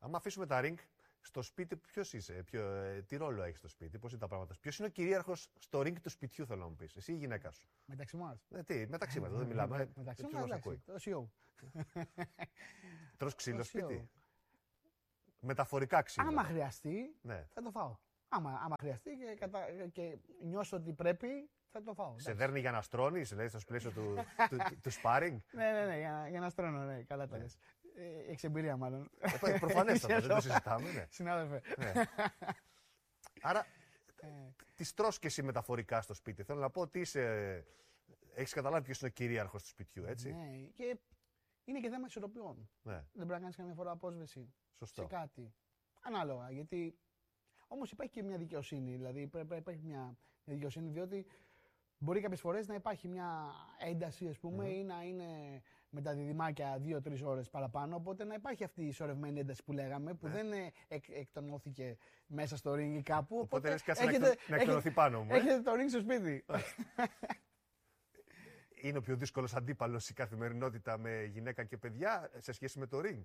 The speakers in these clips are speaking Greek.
άμα αφήσουμε τα ring, στο σπίτι ποιος είσαι, τι ρόλο έχεις στο σπίτι, πώς είναι τα πράγματα. Ποιος είναι ο κυρίαρχος στο ring του σπιτιού, θέλω να μου πεις. Εσύ ή η γυναίκα σου. Μεταξύ μας. Τι, μεταξύ μας, δεν μιλάμε. Μεταξύ μας, εντάξει, το CEO. Τρως ξύλο σπίτι. Μεταφορικά ξύλο. Άμα χρειαστεί, ναι. θα το φάω. Άμα χρειαστεί και νιώσω ότι πρέπει, θα το φάω. Σε δέρνει για να στρώνεις, δηλαδή στο πλαίσιο του sparring. Ναι, για να στρώνω, ναι, καλά τα λες. Έχεις εμπειρία μάλλον. Προφανέστατα, δεν το συζητάμε. Ναι. Συνάδελφε. Ναι. Άρα, τις τρως και εσύ μεταφορικά στο σπίτι. Θέλω να πω ότι έχεις καταλάβει ποιος είναι ο κυρίαρχος του σπιτιού, έτσι. Ναι, και είναι και θέμα ισορροπιών. Ναι. Δεν πρέπει να κάνεις καμιά φορά απόσβεση σε κάτι. Ανάλογα, γιατί όμως υπάρχει και μια δικαιοσύνη. Δηλαδή πρέπει να υπάρχει μια δικαιοσύνη, διότι μπορεί κάποιες φορές να υπάρχει μια ένταση, ας πούμε, ή να είναι με τα διδυμάκια 2-3 ώρες παραπάνω. Οπότε να υπάρχει αυτή η ισορρευμένη ένταση που λέγαμε, που δεν εκτονώθηκε μέσα στο ring ή κάπου. Οπότε λες κάτσε να εκτονωθεί πάνω μου. Έχετε το ring στο σπίτι. Είναι ο πιο δύσκολος αντίπαλος η καθημερινότητα με γυναίκα και παιδιά σε σχέση με το ring.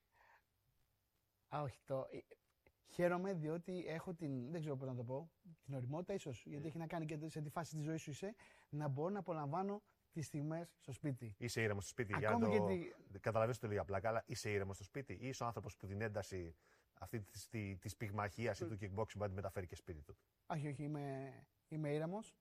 Όχι, χαίρομαι διότι έχω δεν ξέρω πώς να το πω, την ωριμότητα ίσως, γιατί έχει να κάνει και σε τη φάση της ζωής σου είσαι, να μπορώ να απολαμβάνω τις στιγμές στο σπίτι. Είσαι ήρεμος στο σπίτι, για να το καταλαβαίνεις το λίγα πλάκα, αλλά είσαι ήρεμος στο σπίτι ή είσαι ο άνθρωπος που την ένταση αυτή της πυγμαχίας ή του kickboxing μπορεί να τη μεταφέρει και σπίτι του. Όχι, είμαι ήρεμος.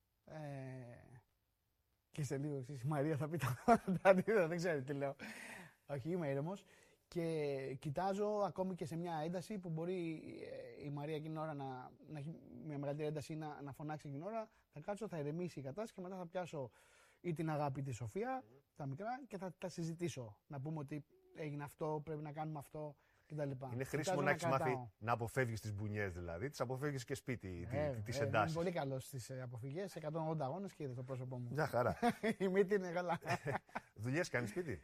Και σε λίγο η Μαρία θα πει τα αντίθετα, δεν ξέρει τι λέω. Όχι, είμαι ήρεμος. Και κοιτάζω ακόμη και σε μια ένταση που μπορεί η Μαρία εκείνη την ώρα να έχει μια μεγαλύτερη ένταση ή να φωνάξει εκείνη την ώρα. Θα κάτσω, θα ηρεμήσει η κατάσταση και μετά θα πιάσω ή την αγάπη τη Σοφία, τα μικρά, και θα τα συζητήσω. Να πούμε ότι έγινε αυτό, πρέπει να κάνουμε αυτό κτλ. Είναι χρήσιμο να έχεις μάθει να αποφεύγεις τις μπουνιές δηλαδή. Τις αποφεύγεις και σπίτι, τις εντάσεις. Είμαι πολύ καλός στις αποφυγές. 180 αγώνες και είδες το πρόσωπό μου. Μια χαρά. Η μύτη είναι καλά. Δουλειές κάνεις σπίτι?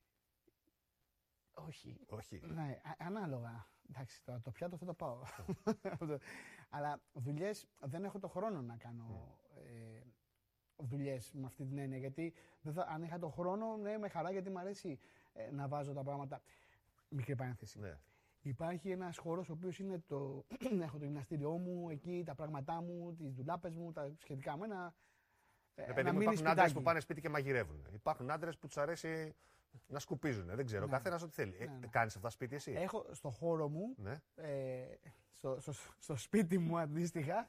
Όχι. Ναι, ανάλογα. Εντάξει, το πιάτο θα το πάω. Αλλά δουλειές δεν έχω το χρόνο να κάνω δουλειές με αυτή την έννοια. Γιατί αν είχα το χρόνο, ναι, με χαρά, γιατί μου αρέσει να βάζω τα πράγματα. Μικρή παρένθεση. Ναι. Υπάρχει ένας χώρος ο οποίος είναι έχω το γυμναστήριό μου, εκεί τα πράγματά μου, τις ντουλάπες μου, τα σχετικά με ένα. Υπάρχουν άντρες που πάνε σπίτι και μαγειρεύουν. Υπάρχουν άντρες που τους αρέσει να σκουπίζουν. Δεν ξέρω. Καθένας ό,τι θέλει. Κάνεις αυτά σπίτι εσύ? Έχω στο χώρο μου, στο σπίτι μου αντίστοιχα,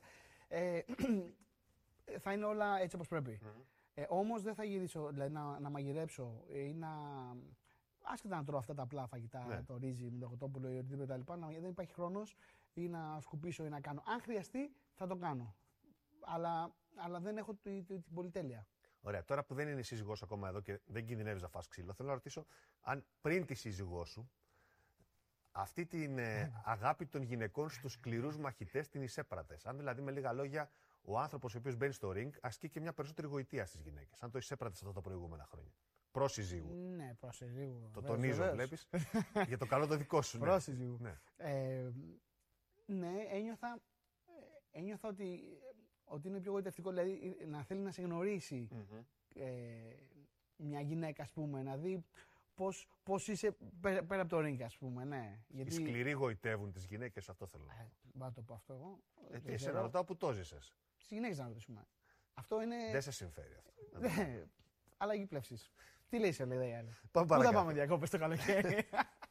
θα είναι όλα έτσι όπως πρέπει. Όμως δεν θα γυρίσω, δηλαδή να μαγειρέψω ή άσχετα να τρώω αυτά τα απλά φαγητά, το ρύζι με το κοτόπουλο ή οτιδήποτε λοιπά, δεν υπάρχει χρόνος ή να σκουπίσω ή να κάνω. Αν χρειαστεί θα το κάνω. Αλλά δεν έχω την πολυτέλεια. Ωραία. Τώρα που δεν είναι η σύζυγός σου ακόμα εδώ και δεν κινδυνεύεις να φας ξύλο, θέλω να ρωτήσω αν πριν τη σύζυγό σου αυτή την αγάπη των γυναικών στους σκληρούς μαχητές την εισέπρατες. Αν δηλαδή με λίγα λόγια ο άνθρωπος ο οποίος μπαίνει στο ring ασκεί και μια περισσότερη γοητεία στις γυναίκες. Αν το εισέπρατες αυτά τα προηγούμενα χρόνια. Προ-συζύγου. Ναι, προ-συζύγου. Το τονίζω, βλέπεις. Για το καλό το δικό σου. Προ-συζύγου. Ναι, ένιωθα ότι είναι πιο γοητευτικό, δηλαδή να θέλει να σε γνωρίσει μια γυναίκα, ας πούμε, να δει πώς είσαι πέρα από το ring, ας πούμε, ναι. Γιατί... Οι σκληροί γοητεύουν τις γυναίκες, αυτό θέλω να πω. Να το πω αυτό εγώ. Εσένα ρωτάω που το ζήσες. Στις γυναίκες να ρωτήσουμε. Αυτό είναι... Δεν σε συμφέρει αυτό. Αλλαγή πλεύσης. Τι λέει σε λέει, άλλη. Πού θα πάμε διακόπες το καλοκαίρι?